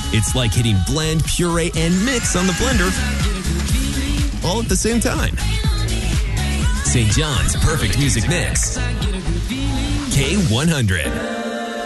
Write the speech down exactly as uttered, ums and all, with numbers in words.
It's like hitting blend, puree, and mix on the blender all at the same time. Saint John's Perfect Music Mix. K one hundred.